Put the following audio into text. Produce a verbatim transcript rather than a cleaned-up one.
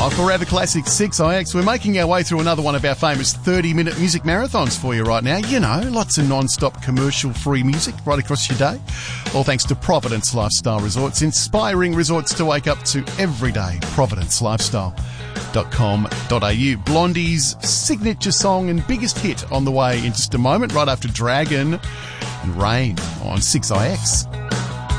Oh, for Forever Classic six I X, we're making our way through another one of our famous thirty-minute music marathons for you right now. You know, lots of non-stop commercial-free music right across your day. All thanks to Providence Lifestyle Resorts, inspiring resorts to wake up to every day. providence lifestyle dot com dot a u. Blondie's signature song and biggest hit on the way in just a moment, right after Dragon and Rain on six I X.